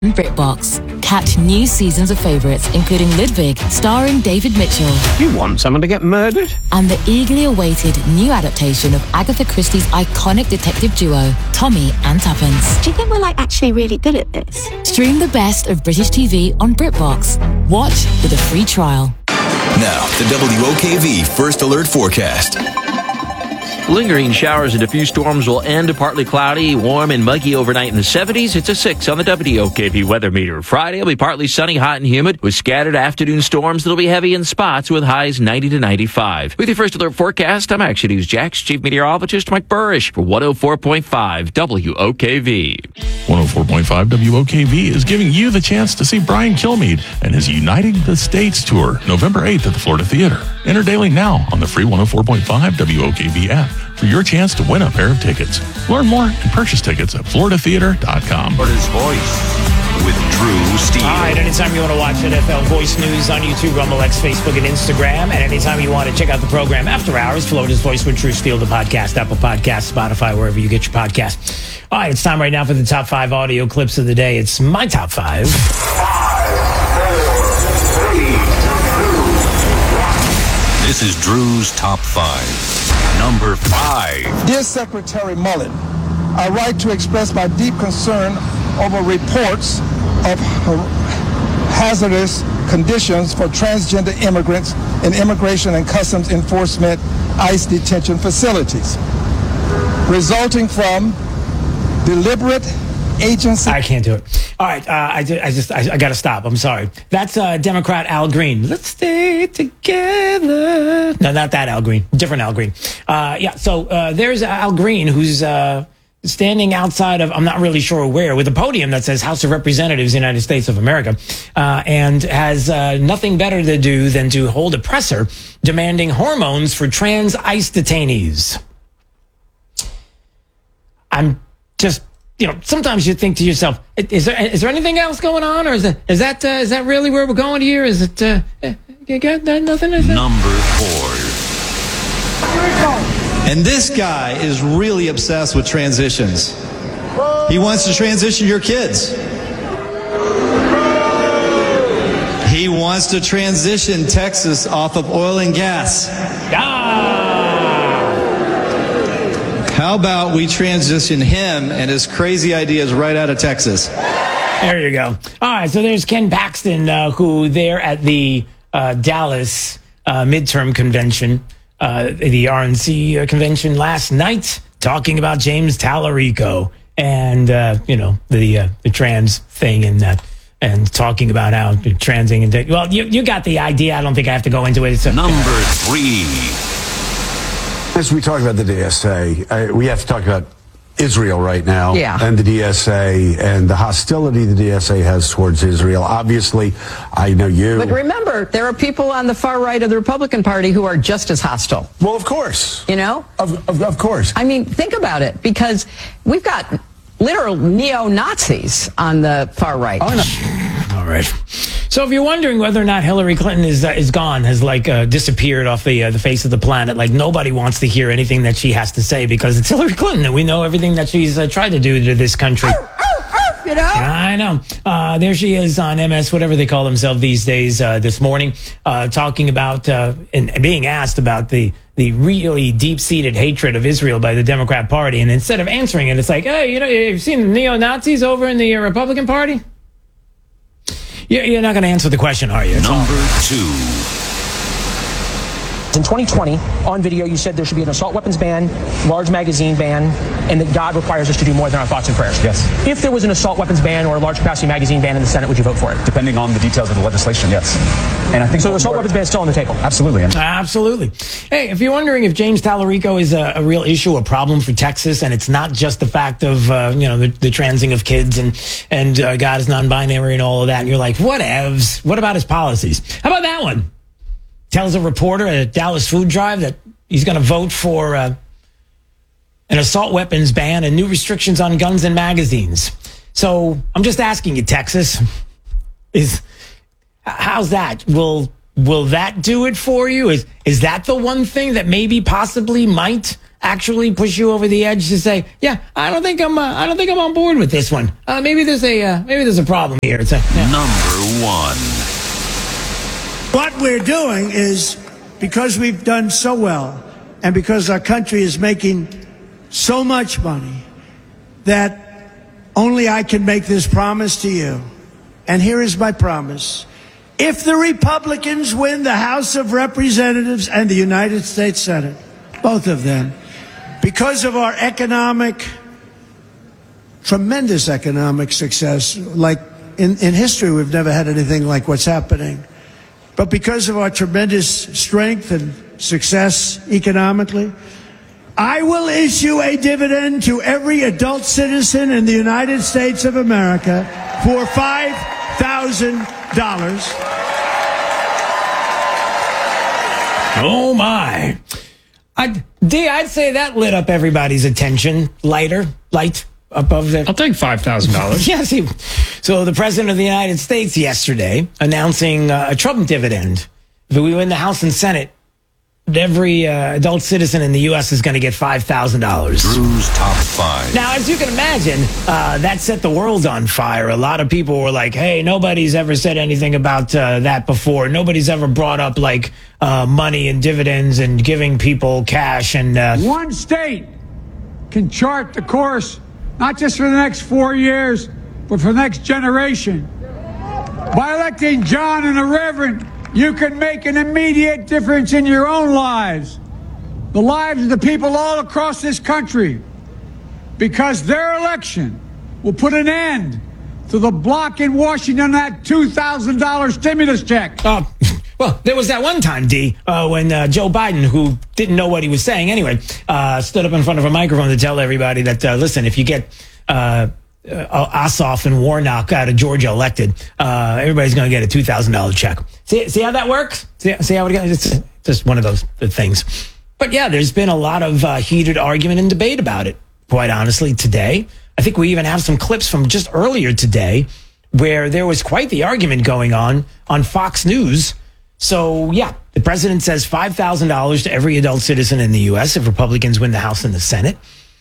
BritBox. Catch new seasons of favourites, including Ludwig, starring David Mitchell. You want someone to get murdered? And the eagerly awaited new adaptation of Agatha Christie's iconic detective duo, Tommy and Tuppence. Do you think we're actually really good at this? Stream the best of British TV on BritBox. Watch with a free trial. Now, the WOKV First Alert Forecast. Lingering showers and diffuse storms will end partly cloudy, warm and muggy overnight in the 70s. It's a 6 on the WOKV weather meter. Friday will be partly sunny, hot and humid with scattered afternoon storms that'll be heavy in spots with highs 90 to 95. With your First Alert forecast, I'm Action News Jack's Chief Meteorologist Mike Burrish for 104.5 WOKV. 104.5 WOKV is giving you the chance to see Brian Kilmeade and his Uniting the States tour November 8th at the Florida Theater. Enter daily now on the free 104.5 WOKV app for your chance to win a pair of tickets. Learn more and purchase tickets at floridatheater.com. Florida's Voice with Drew Steele. All right, anytime you want to watch NFL Voice News on YouTube, Rumble X, Facebook, and Instagram, and anytime you want to check out the program after hours, Florida's Voice with Drew Steele, the podcast, Apple Podcasts, Spotify, wherever you get your podcasts. All right, it's time right now for the top 5 audio clips of the day. It's my top 5. 5, 4, 3, 2, 1. This is Drew's top 5. Number 5. Dear Secretary Mullen, I write to express my deep concern over reports of hazardous conditions for transgender immigrants in Immigration and Customs Enforcement ICE detention facilities, resulting from deliberate agency. I can't do it. All right, I got to stop. I'm sorry. That's Democrat Al Green. Let's stay together. No, not that Al Green. Different Al Green. So there's Al Green who's standing outside of, I'm not really sure where, with a podium that says House of Representatives, United States of America, and has nothing better to do than to hold a presser demanding hormones for trans ICE detainees. I'm just... sometimes you think to yourself, is there anything else going on, or is that really where we're going here? Is it you got nothing? Number 4. And this guy is really obsessed with transitions. He wants to transition your kids. He wants to transition Texas off of oil and gas. How about we transition him and his crazy ideas right out of Texas? There you go. All right, so there's Ken Paxton, who there at the Dallas midterm convention, the RNC convention last night, talking about James Tallarico and the trans thing and talking about how transing and well, you got the idea. I don't think I have to go into it. So, Number 3. As we talk about the DSA, we have to talk about Israel right now, and the DSA and the hostility the DSA has towards Israel. Obviously, I know you. But remember, there are people on the far right of the Republican Party who are just as hostile. Well, of course. Of course. I mean, think about it, because we've got literal neo-Nazis on the far right. Oh, no. All right. So if you're wondering whether or not Hillary Clinton is gone, has disappeared off the face of the planet, nobody wants to hear anything that she has to say because it's Hillary Clinton and we know everything that she's tried to do to this country. I know. There she is on MS, whatever they call themselves these days, this morning, talking about and being asked about the really deep-seated hatred of Israel by the Democrat Party. And instead of answering it, it's like, hey, you've seen the neo-Nazis over in the Republican Party? You're not going to answer the question, are you? Number 2. In 2020, on video, you said there should be an assault weapons ban, large magazine ban, and that God requires us to do more than our thoughts and prayers. Yes. If there was an assault weapons ban or a large capacity magazine ban in the Senate, would you vote for it? Depending on the details of the legislation, yes. And I think so. The assault weapons ban is still on the table. Absolutely. Absolutely. Hey, if you're wondering if James Tallarico is a real issue, a problem for Texas, and it's not just the fact of the transing of kids and God is non-binary and all of that, and you're like, whatevs. What about his policies? How about that one? Tells a reporter at a Dallas food drive that he's going to vote for an assault weapons ban and new restrictions on guns and magazines. So I'm just asking you, Texas, how's that? Will that do it for you? Is that the one thing that maybe possibly might actually push you over the edge to say, yeah, I don't think I'm on board with this one. Maybe there's a problem here. It's Number one. What we're doing is, because we've done so well and because our country is making so much money, that only I can make this promise to you. And here is my promise. If the Republicans win the House of Representatives and the United States Senate, both of them, because of our tremendous economic success, like in history, we've never had anything like what's happening. But because of our tremendous strength and success economically, I will issue a dividend to every adult citizen in the United States of America for $5,000. Oh, my. I'd say that lit up everybody's attention. Light above the... I'll take $5,000. Yeah, see. So the President of the United States yesterday announcing a Trump dividend. If we win the House and Senate, every adult citizen in the U.S. is going to get $5,000. Drew's Top 5. Now, as you can imagine, that set the world on fire. A lot of people were like, hey, nobody's ever said anything about that before. Nobody's ever brought up, like, money and dividends and giving people cash. And one state can chart the course, not just for the next 4 years, but for the next generation. By electing John and the Reverend, you can make an immediate difference in your own lives, the lives of the people all across this country, because their election will put an end to the block in Washington on that $2,000 stimulus check. Well, there was that one time, D, when Joe Biden, who didn't know what he was saying anyway, stood up in front of a microphone to tell everybody that, listen, if you get Ossoff and Warnock out of Georgia elected, everybody's going to get a $2,000 check. See how that works? See how it goes? It's just one of those things. But yeah, there's been a lot of heated argument and debate about it, quite honestly, today. I think we even have some clips from just earlier today where there was quite the argument going on Fox News. So yeah, the president says $5,000 to every adult citizen in the U.S. if Republicans win the House and the Senate.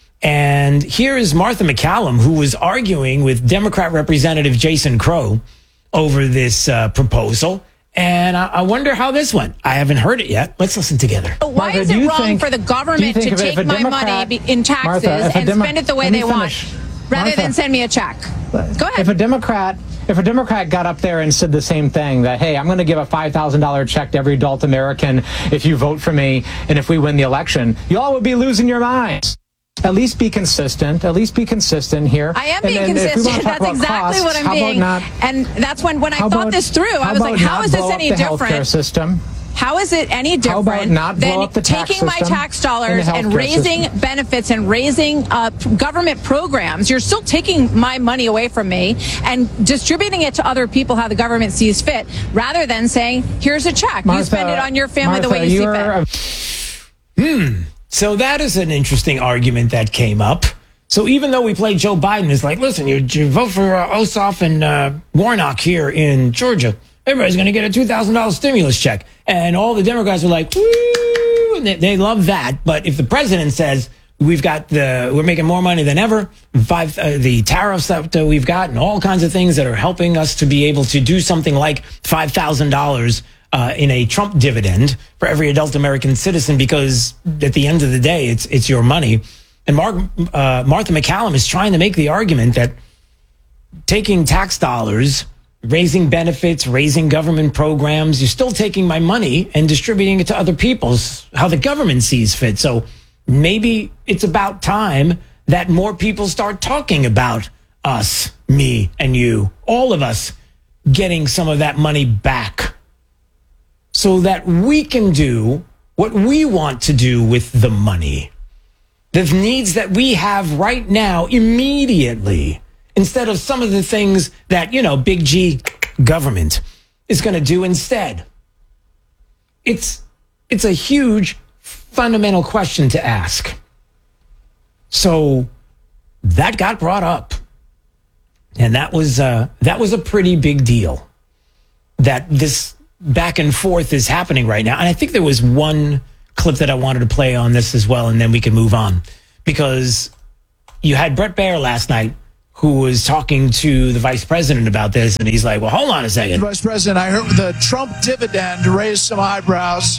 And here is Martha McCallum, who was arguing with Democrat Representative Jason Crow over this proposal. And I wonder how this went. I haven't heard it yet. Let's listen together. But why is it wrong for the government to take my money in taxes and spend it the way they want, rather than send me a check? Go ahead. If a Democrat got up there and said the same thing, that, hey, I'm going to give a $5,000 check to every adult American if you vote for me and if we win the election, you all would be losing your minds. At least be consistent. At least be consistent here. I am being consistent. That's exactly what I'm being. And that's when I thought this through, I was like, how is this any different? System? How is it any different than taking my tax dollars and raising benefits and raising government programs? You're still taking my money away from me and distributing it to other people how the government sees fit, rather than saying, here's a check. You spend it on your family the way you see fit. So that is an interesting argument that came up. So even though we played Joe Biden, it's like, listen, you vote for Ossoff and Warnock here in Georgia, everybody's going to get a $2,000 stimulus check. And all the Democrats are like, woo, and they love that. But if the president says we're making more money than ever, the tariffs that we've got and all kinds of things that are helping us to be able to do something like $5,000 in a Trump dividend for every adult American citizen, because at the end of the day, it's your money. And Martha McCallum is trying to make the argument that taking tax dollars, raising benefits, raising government programs, you're still taking my money and distributing it to other people's, how the government sees fit. So maybe it's about time that more people start talking about us, me and you, all of us getting some of that money back, so that we can do what we want to do with the money. The needs that we have right now, immediately, instead of some of the things that, big G government is going to do instead. It's a huge fundamental question to ask. So that got brought up. And that was a pretty big deal, that this back and forth is happening right now. And I think there was one clip that I wanted to play on this as well, and then we can move on. Because you had Bret Baier last night who was talking to the vice president about this, and he's like, well, hold on a second. Vice President, I heard the Trump dividend raised some eyebrows.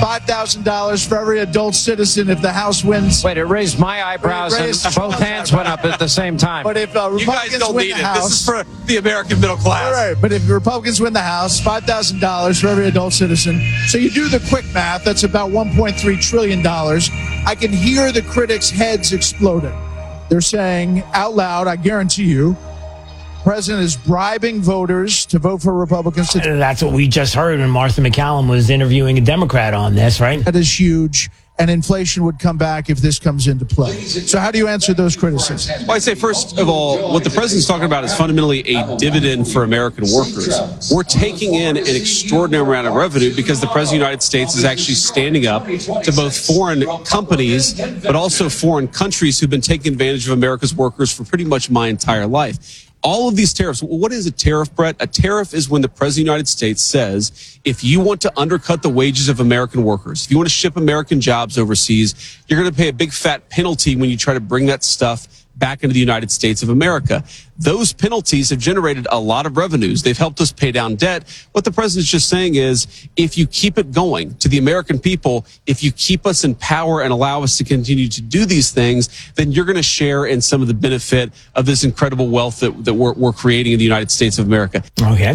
$5,000 for every adult citizen if the House wins. Wait, it raised my eyebrows and both hands went up at the same time. But if you guys don't need it. This is for the American middle class. All right, but if Republicans win the House, $5,000 for every adult citizen. So you do the quick math, that's about $1.3 trillion. I can hear the critics' heads exploding. They're saying out loud, I guarantee you, the president is bribing voters to vote for Republicans. That's what we just heard when Martha McCallum was interviewing a Democrat on this, right? That is huge, and inflation would come back if this comes into play. So how do you answer those criticisms? Well, I'd say, first of all, what the president's talking about is fundamentally a dividend for American workers. We're taking in an extraordinary amount of revenue because the president of the United States is actually standing up to both foreign companies, but also foreign countries who've been taking advantage of America's workers for pretty much my entire life. All of these tariffs, what is a tariff, Brett? A tariff is when the president of the United States says, if you want to undercut the wages of American workers, if you want to ship American jobs overseas, you're going to pay a big fat penalty when you try to bring that stuff back into the United States of America. Those penalties have generated a lot of revenues. They've helped us pay down debt. What the president's just saying is, if you keep it going to the American people, if you keep us in power and allow us to continue to do these things, then you're going to share in some of the benefit of this incredible wealth that we're creating in the United States of America. Okay.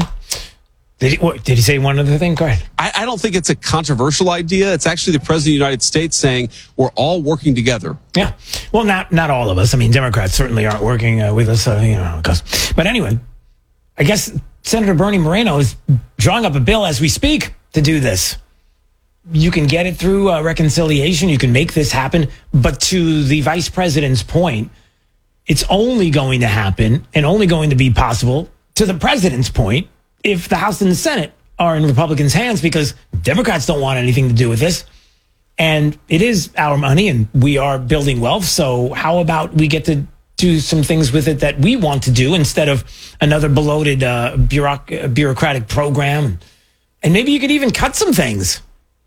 Did he say one other thing? Go ahead. I don't think it's a controversial idea. It's actually the president of the United States saying we're all working together. Yeah. Well, not all of us. I mean, Democrats certainly aren't working with us, But anyway, I guess Senator Bernie Moreno is drawing up a bill as we speak to do this. You can get it through reconciliation. You can make this happen. But to the vice president's point, it's only going to happen and only going to be possible, to the president's point, if the House and the Senate are in Republicans' hands, because Democrats don't want anything to do with this. And it is our money and we are building wealth. So how about we get to do some things with it that we want to do instead of another bloated bureaucratic program? And maybe you could even cut some things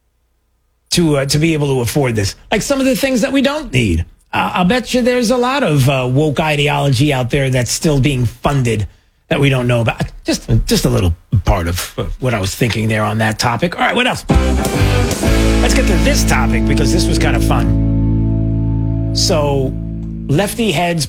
to be able to afford this, like some of the things that we don't need. I'll bet you there's a lot of woke ideology out there that's still being funded that we don't know about. Just a little part of what I was thinking there on that topic. All right, what else? Let's get to this topic because this was kind of fun. So, lefty heads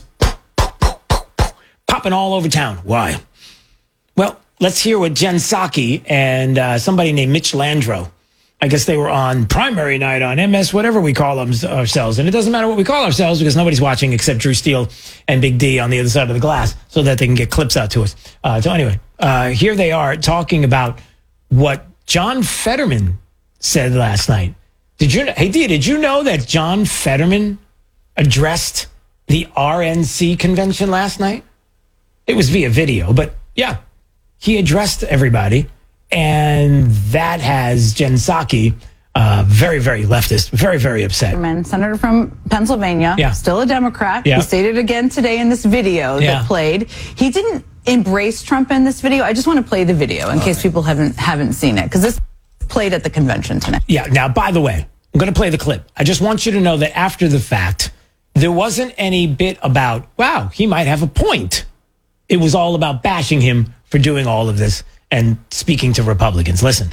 popping all over town. Why? Well, let's hear what Jen Psaki and somebody named Mitch Landrieu, I guess they were on primary night on MS, whatever we call ourselves. And it doesn't matter what we call ourselves because nobody's watching except Drew Steele and Big D on the other side of the glass so that they can get clips out to us. So anyway, here they are talking about what John Fetterman said last night. Did you know that John Fetterman addressed the RNC convention last night? It was via video, but yeah, he addressed everybody. And that has Jen Psaki very, very leftist, very, very upset. Senator from Pennsylvania, still a Democrat. He stated again today in this video that played. He didn't embrace Trump in this video. I just want to play the video in case people haven't seen it, because this played at the convention tonight. Yeah. Now, by the way, I'm going to play the clip. I just want you to know that after the fact, there wasn't any bit about, wow, he might have a point. It was all about bashing him for doing all of this and speaking to Republicans. Listen.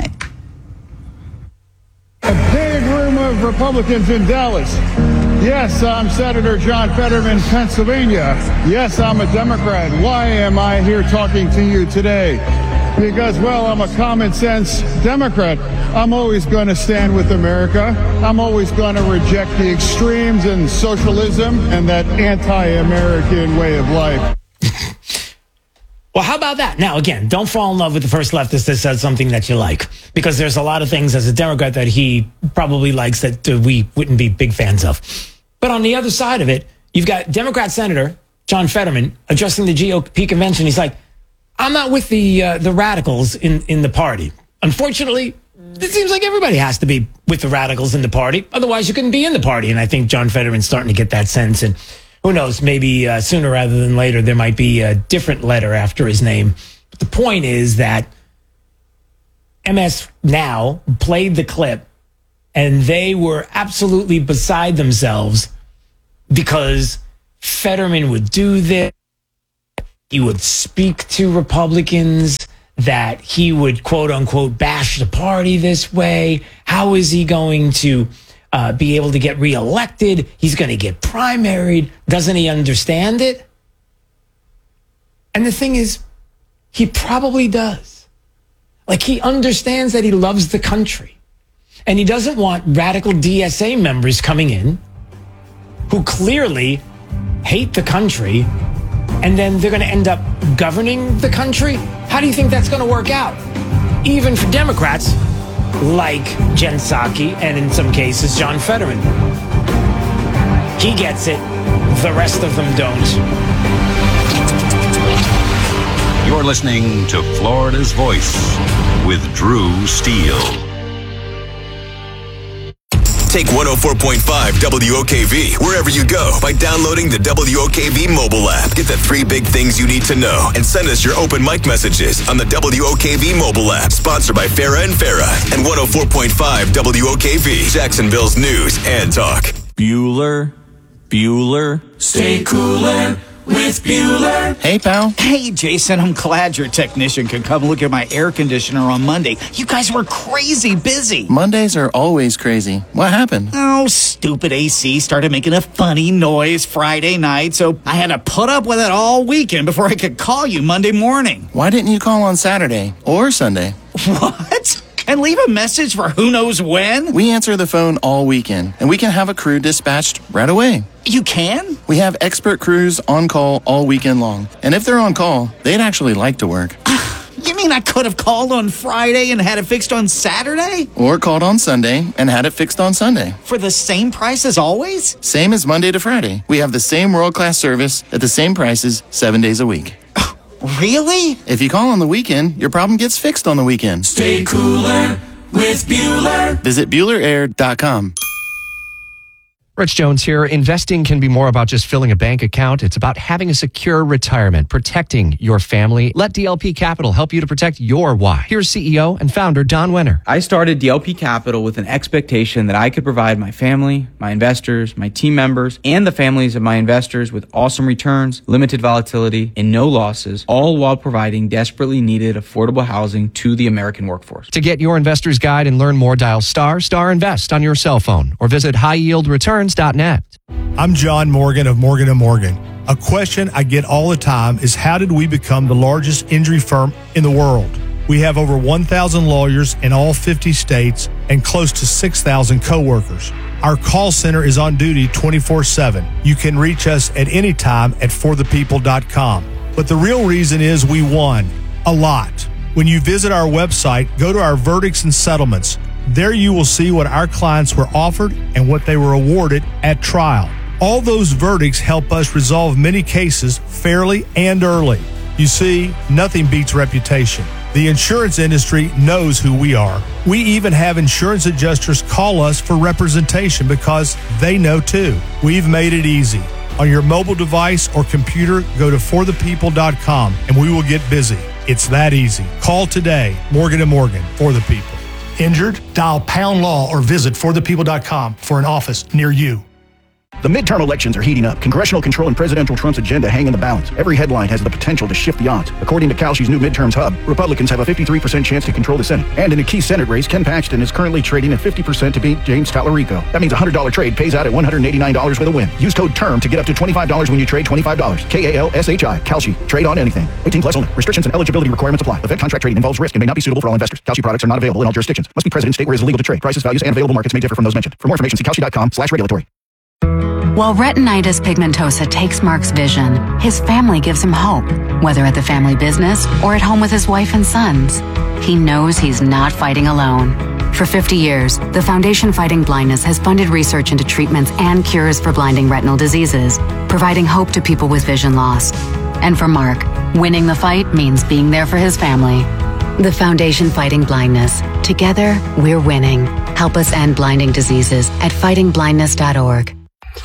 A big room of Republicans in Dallas. Yes, I'm Senator John Fetterman, Pennsylvania. Yes, I'm a Democrat. Why am I here talking to you today? Because, well, I'm a common sense Democrat. I'm always going to stand with America. I'm always going to reject the extremes and socialism and that anti-American way of life. Well, how about that? Now, again, don't fall in love with the first leftist that says something that you like, because there's a lot of things as a Democrat that he probably likes that we wouldn't be big fans of. But on the other side of it, you've got Democrat Senator John Fetterman addressing the GOP convention. He's like, I'm not with the radicals in the party. Unfortunately, it seems like everybody has to be with the radicals in the party. Otherwise, you couldn't be in the party. And I think John Fetterman's starting to get that sense. And who knows, maybe sooner rather than later, there might be a different letter after his name. But the point is that MS Now played the clip And they were absolutely beside themselves because Fetterman would do this. He would speak to Republicans that he would, quote unquote, bash the party this way. How is he going to be able to get reelected? He's going to get primaried. Doesn't he understand it? And the thing is, he probably does. Like, he understands that he loves the country. And he doesn't want radical DSA members coming in who clearly hate the country, and then they're going to end up governing the country. How do you think that's going to work out? Even for Democrats like Jen Psaki and in some cases John Fetterman. He gets it. The rest of them don't. You're listening to Florida's Voice with Drew Steele. Take 104.5 WOKV wherever you go by downloading the WOKV mobile app. Get the 3 big things you need to know and send us your open mic messages on the WOKV mobile app. Sponsored by Farah and Farah and 104.5 WOKV, Jacksonville's news and talk. Bueller. Stay cooler with Bueller. Hey, pal. Hey, Jason, I'm glad your technician could come look at my air conditioner on Monday. You guys were crazy busy. Mondays are always crazy. What happened? Oh, stupid AC started making a funny noise Friday night, so I had to put up with it all weekend before I could call you Monday morning. Why didn't you call on Saturday or Sunday? What? And leave a message for who knows when? We answer the phone all weekend, and we can have a crew dispatched right away. You can? We have expert crews on call all weekend long. And if they're on call, they'd actually like to work. You mean I could have called on Friday and had it fixed on Saturday? Or called on Sunday and had it fixed on Sunday. For the same price as always? Same as Monday to Friday. We have the same world-class service at the same prices 7 days a week. Really? If you call on the weekend, your problem gets fixed on the weekend. Stay cooler with Bueller. Visit BuellerAir.com. Rich Jones here. Investing can be more about just filling a bank account. It's about having a secure retirement, protecting your family. Let DLP Capital help you to protect your why. Here's CEO and founder Don Wenner. I started DLP Capital with an expectation that I could provide my family, my investors, my team members, and the families of my investors with awesome returns, limited volatility, and no losses, all while providing desperately needed affordable housing to the American workforce. To get your investor's guide and learn more, dial ** invest on your cell phone or visit highyieldreturns.net. I'm John Morgan of Morgan & Morgan. A question I get all the time is, how did we become the largest injury firm in the world? We have over 1,000 lawyers in all 50 states and close to 6,000 coworkers. Our call center is on duty 24/7. You can reach us at any time at forthepeople.com. But the real reason is we won a lot. When you visit our website, go to our verdicts and settlements. There you will see what our clients were offered and what they were awarded at trial. All those verdicts help us resolve many cases fairly and early. You see, nothing beats reputation. The insurance industry knows who we are. We even have insurance adjusters call us for representation because they know too. We've made it easy. On your mobile device or computer, go to forthepeople.com and we will get busy. It's that easy. Call today. Morgan & Morgan, for the people. Injured? Dial #law or visit forthepeople.com for an office near you. The midterm elections are heating up. Congressional control and President Trump's agenda hang in the balance. Every headline has the potential to shift the odds. According to Kalshi's new midterms hub, Republicans have a 53% chance to control the Senate. And in a key Senate race, Ken Paxton is currently trading at 50% to beat James Tallarico. That means a $100 trade pays out at $189 with a win. Use code TERM to get up to $25 when you trade $25. KALSHI. Kalshi. Trade on anything. 18 plus only. Restrictions and eligibility requirements apply. Event contract trading involves risk and may not be suitable for all investors. Kalshi products are not available in all jurisdictions. Must be present in state where it is illegal to trade. Prices, values, and available markets may differ from those mentioned. For more information, see kalshi.com/regulatory. While retinitis pigmentosa takes Mark's vision, his family gives him hope, whether at the family business or at home with his wife and sons. He knows he's not fighting alone. For 50 years, the Foundation Fighting Blindness has funded research into treatments and cures for blinding retinal diseases, providing hope to people with vision loss. And for Mark, winning the fight means being there for his family. The Foundation Fighting Blindness. Together, we're winning. Help us end blinding diseases at fightingblindness.org.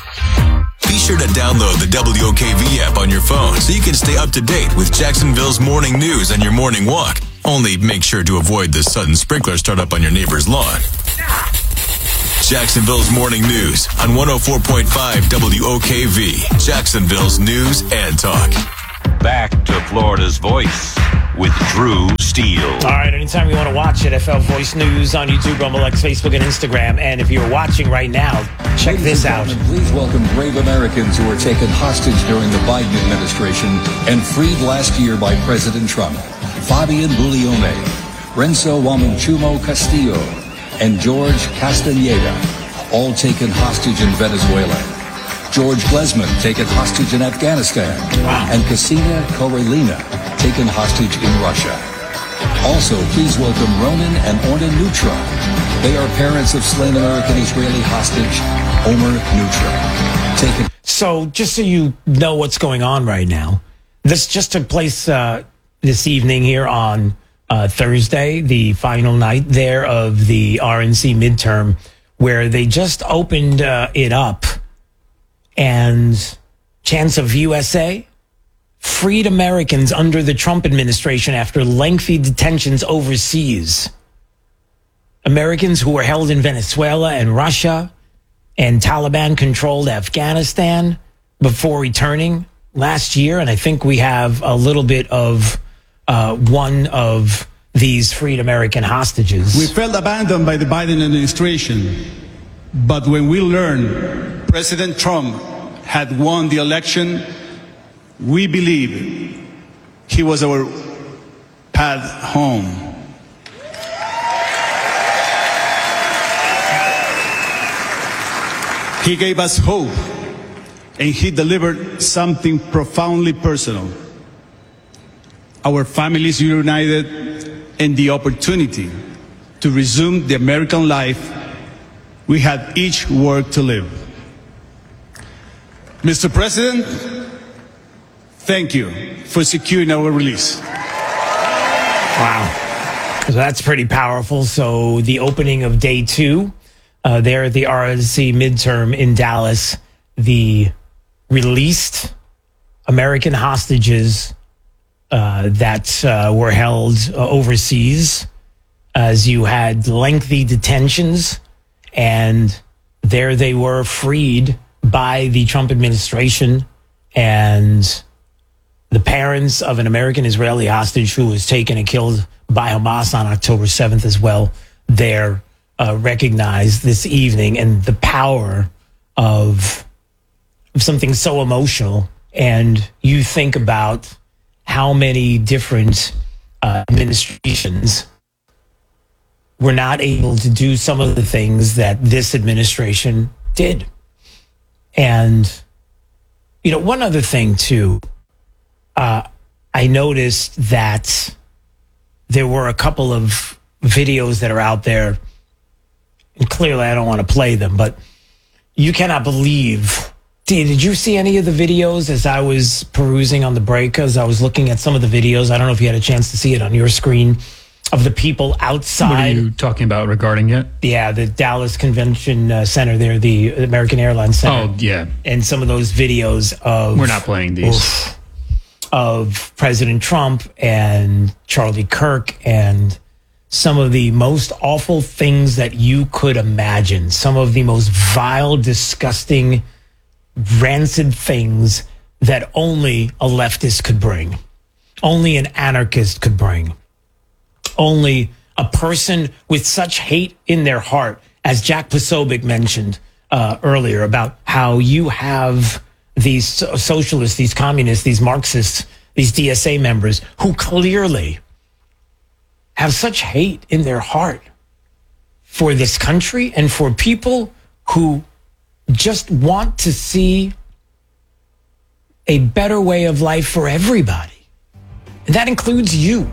Be sure to download the WOKV app on your phone so you can stay up to date with Jacksonville's morning news and your morning walk. Only make sure to avoid the sudden sprinkler startup on your neighbor's lawn. Jacksonville's morning news on 104.5 WOKV, Jacksonville's news and talk. Back to Florida's Voice with Drew Steele. All right, anytime you want to watch it, FL Voice News on YouTube, Rumble X, Facebook, and Instagram. And if you're watching right now, check this out. Please welcome brave Americans who were taken hostage during the Biden administration and freed last year by President Trump. Fabian Buglione, Renzo Wamanchumo Castillo, and George Castaneda, all taken hostage in Venezuela. George Glesman, taken hostage in Afghanistan. And Casina Corelina, taken hostage in Russia. Also, please welcome Ronan and Orna Nutra. They are parents of slain American Israeli hostage, Omer Nutra. Taken. So, just so you know what's going on right now, this just took place this evening here on Thursday, the final night there of the RNC midterm, where they just opened it up, and Chance of USA freed Americans under the Trump administration after lengthy detentions overseas. Americans who were held in Venezuela and Russia and Taliban-controlled Afghanistan before returning last year, and I think we have a little bit of one of these freed American hostages. We felt abandoned by the Biden administration, but when we learned President Trump had won the election, we believe he was our path home. He gave us hope, and he delivered something profoundly personal. Our families united in the opportunity to resume the American life we had each worked to live. Mr. President, thank you for securing our release. Wow. So that's pretty powerful. So the opening of day 2 there at the RNC midterm in Dallas, the released American hostages that were held overseas, as you had lengthy detentions, and there they were freed by the Trump administration, and the parents of an American Israeli hostage who was taken and killed by Hamas on October 7th as well, they're recognized this evening, and the power of something so emotional. And you think about how many different administrations were not able to do some of the things that this administration did. And, you know, one other thing, too, I noticed that there were a couple of videos that are out there, and clearly I don't want to play them, but you cannot believe. Did you see any of the videos as I was perusing on the break, as I was looking at some of the videos? I don't know if you had a chance to see it on your screen, of the people outside. What are you talking about regarding it? Yeah, the Dallas Convention Center there, the American Airlines Center. Oh, yeah. And some of those videos of... We're not playing these. Of President Trump and Charlie Kirk and some of the most awful things that you could imagine. Some of the most vile, disgusting, rancid things that only a leftist could bring. Only an anarchist could bring. Only a person with such hate in their heart, as Jack Posobiec mentioned earlier, about how you have these socialists, these communists, these Marxists, these DSA members who clearly have such hate in their heart for this country and for people who just want to see a better way of life for everybody. And that includes you.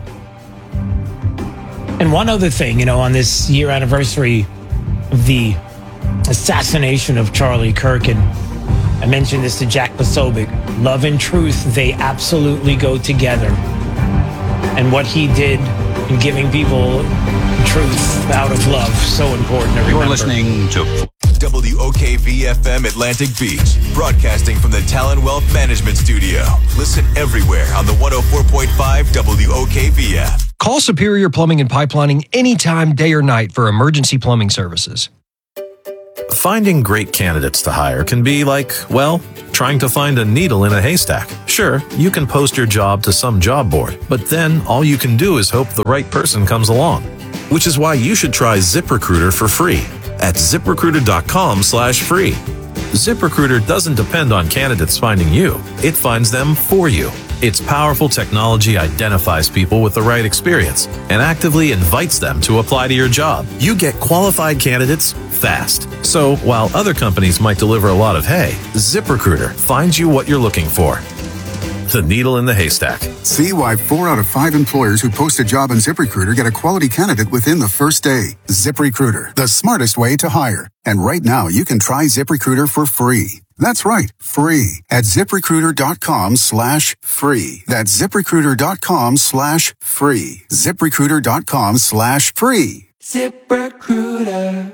And one other thing, you know, on this year anniversary of the assassination of Charlie Kirk, and I mentioned this to Jack Posobiec, love and truth, they absolutely go together. And what he did in giving people truth out of love, so important to remember. You're listening to WOKV-FM Atlantic Beach, broadcasting from the Talon Wealth Management Studio. Listen everywhere on the 104.5 WOKV app. Call Superior Plumbing and Pipelining anytime, day or night, for emergency plumbing services. Finding great candidates to hire can be like, well, trying to find a needle in a haystack. Sure, you can post your job to some job board, but then all you can do is hope the right person comes along. Which is why you should try ZipRecruiter for free at ZipRecruiter.com/free. ZipRecruiter doesn't depend on candidates finding you. It finds them for you. Its powerful technology identifies people with the right experience and actively invites them to apply to your job. You get qualified candidates fast. So while other companies might deliver a lot of hay, ZipRecruiter finds you what you're looking for. The needle in the haystack. See why 4 out of 5 employers who post a job on ZipRecruiter get a quality candidate within the first day. ZipRecruiter, the smartest way to hire. And right now, you can try ZipRecruiter for free. That's right, free at ZipRecruiter.com/free. That's ZipRecruiter.com/free. ZipRecruiter.com/free. ZipRecruiter.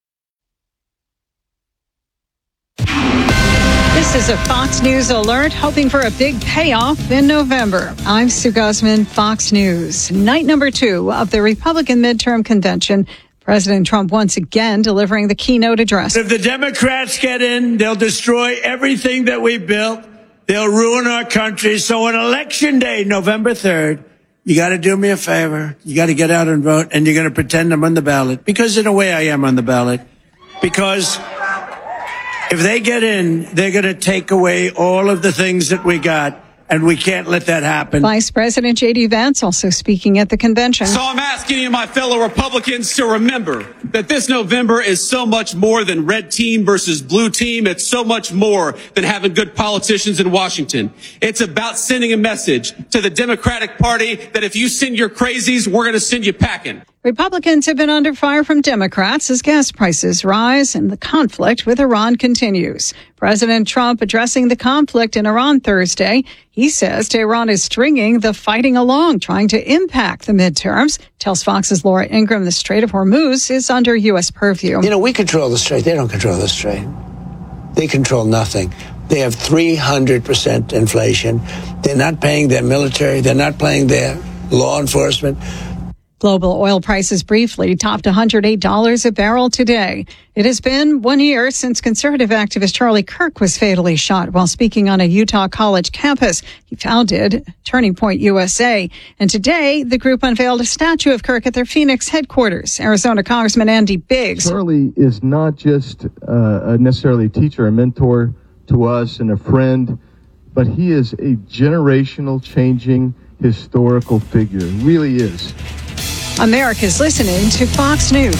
This is a Fox News alert, hoping for a big payoff in November. I'm Sue Guzman, Fox News. Night number 2 of the Republican midterm convention. President Trump once again delivering the keynote address. If the Democrats get in, they'll destroy everything that we built. They'll ruin our country. So on Election Day, November 3rd, you got to do me a favor. You got to get out and vote, and you're going to pretend I'm on the ballot. Because in a way, I am on the ballot. Because if they get in, they're going to take away all of the things that we got. And we can't let that happen. Vice President J.D. Vance also speaking at the convention. So I'm asking you, my fellow Republicans, to remember that this November is so much more than red team versus blue team. It's so much more than having good politicians in Washington. It's about sending a message to the Democratic Party that if you send your crazies, we're going to send you packing. Republicans have been under fire from Democrats as gas prices rise and the conflict with Iran continues. President Trump addressing the conflict in Iran Thursday. He says Tehran is stringing the fighting along, trying to impact the midterms. Tells Fox's Laura Ingraham the Strait of Hormuz is under U.S. purview. You know, we control the Strait. They don't control the Strait. They control nothing. They have 300% inflation. They're not paying their military. They're not paying their law enforcement. Global oil prices briefly topped $108 a barrel today. It has been 1 year since conservative activist Charlie Kirk was fatally shot while speaking on a Utah college campus. He founded Turning Point USA. And today, the group unveiled a statue of Kirk at their Phoenix headquarters. Arizona Congressman Andy Biggs. Charlie is not just necessarily a teacher, a mentor to us and a friend, but he is a generational changing historical figure. He really is. America's listening to Fox News.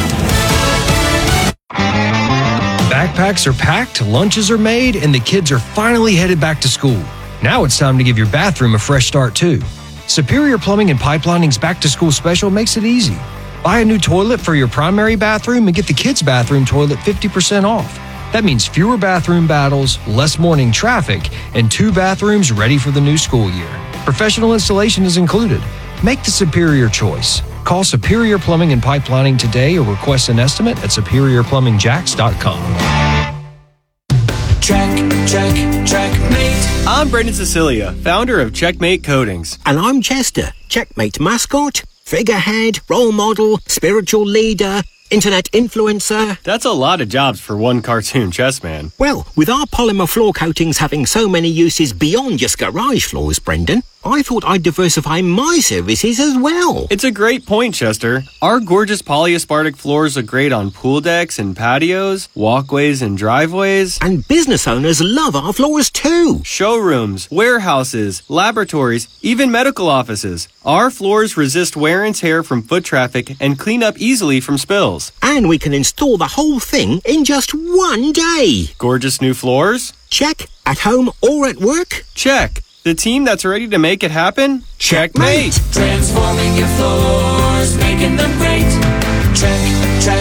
Backpacks are packed, lunches are made, and the kids are finally headed back to school. Now it's time to give your bathroom a fresh start, too. Superior Plumbing and Pipelining's back-to-school special makes it easy. Buy a new toilet for your primary bathroom and get the kids' bathroom toilet 50% off. That means fewer bathroom battles, less morning traffic, and 2 bathrooms ready for the new school year. Professional installation is included. Make the superior choice. Call Superior Plumbing and Pipelining today or request an estimate at superiorplumbingjacks.com. Checkmate. I'm Brendan Cecilia, founder of Checkmate Coatings. And I'm Chester, Checkmate mascot, figurehead, role model, spiritual leader, internet influencer. That's a lot of jobs for one cartoon chess man. Well, with our polymer floor coatings having so many uses beyond just garage floors, Brendan, I thought I'd diversify my services as well. It's a great point, Chester. Our gorgeous polyaspartic floors look great on pool decks and patios, walkways and driveways. And business owners love our floors too. Showrooms, warehouses, laboratories, even medical offices. Our floors resist wear and tear from foot traffic and clean up easily from spills. And we can install the whole thing in just 1 day. Gorgeous new floors? Check. At home or at work? Check. The team that's ready to make it happen? Checkmate! Transforming your floors, making them great.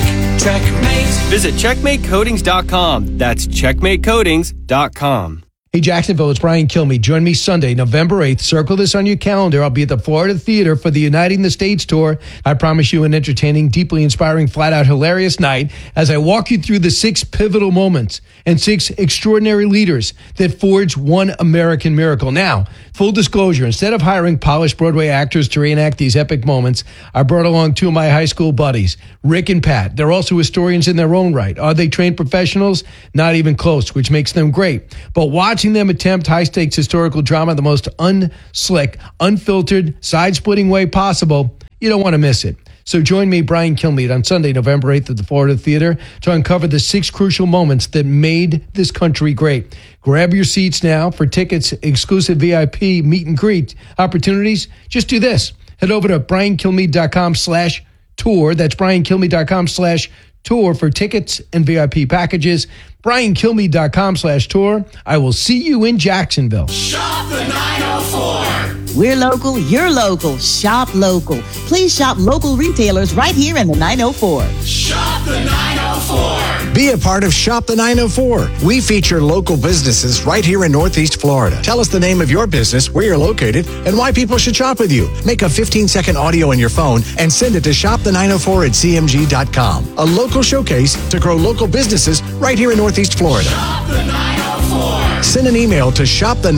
Checkmate. Visit checkmatecoatings.com. That's checkmatecoatings.com. Hey, Jacksonville, it's Brian Kilmeade. Join me Sunday, November 8th. Circle this on your calendar. I'll be at the Florida Theater for the Uniting the States tour. I promise you an entertaining, deeply inspiring, flat-out hilarious night as I walk you through the 6 pivotal moments and 6 extraordinary leaders that forged one American miracle. Now, full disclosure, instead of hiring polished Broadway actors to reenact these epic moments, I brought along 2 of my high school buddies, Rick and Pat. They're also historians in their own right. Are they trained professionals? Not even close, which makes them great. But watching them attempt high-stakes historical drama the most unslick, unfiltered, side-splitting way possible, you don't want to miss it. So join me, Brian Kilmeade, on Sunday, November 8th at the Florida Theater to uncover the 6 crucial moments that made this country great. Grab your seats now. For tickets, exclusive VIP meet and greet opportunities, just do this. Head over to briankilmeade.com/tour. That's briankilmeade.com/tour for tickets and VIP packages. briankilmeade.com/tour. I will see you in Jacksonville. Shop the 904. We're local, you're local. Shop local. Please shop local retailers right here in the 904. Shop the 904. Be a part of Shop the 904. We feature local businesses right here in Northeast Florida. Tell us the name of your business, where you're located, and why people should shop with you. Make a 15-second audio on your phone and send it to shopthe904@cmg.com. A local showcase to grow local businesses right here in Northeast Florida. Shop the 904. Send an email to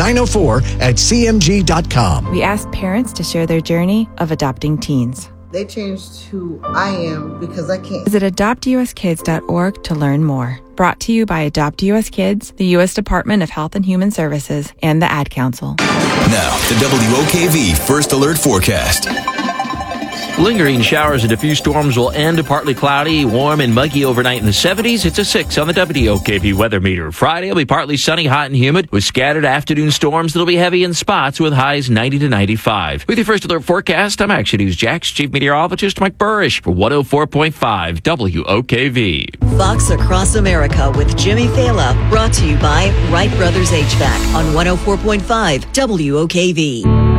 shopthe904@cmg.com. We asked parents to share their journey of adopting teens. They changed who I am because I can't. Visit adoptuskids.org to learn more. Brought to you by Adopt US Kids, the U.S. Department of Health and Human Services, and the Ad Council. Now, the WOKV First Alert Forecast. Lingering showers and diffuse storms will end partly cloudy, warm and muggy overnight in the 70s. It's a 6 on the WOKV weather meter. Friday will be partly sunny, hot and humid with scattered afternoon storms that'll be heavy in spots with highs 90 to 95. With your First Alert forecast, I'm Action News Jax Chief Meteorologist Mike Burrish for 104.5 WOKV. Fox Across America with Jimmy Fala, brought to you by Wright Brothers HVAC on 104.5 WOKV.